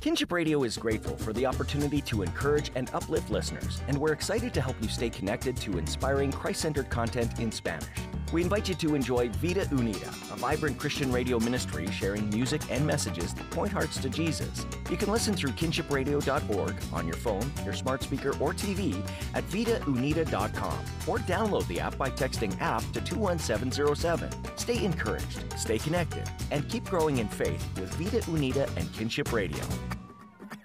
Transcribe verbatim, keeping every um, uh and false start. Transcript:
Kinship Radio is grateful for the opportunity to encourage and uplift listeners, and we're excited to help you stay connected to inspiring Christ-centered content in Spanish. We invite you to enjoy Vida Unida, a vibrant Christian radio ministry sharing music and messages that point hearts to Jesus. You can listen through kinship radio dot org on your phone, your smart speaker, or T V at vida unida dot com, or download the app by texting app to two one seven zero seven. Stay encouraged, stay connected, and keep growing in faith with Vida Unida and Kinship Radio.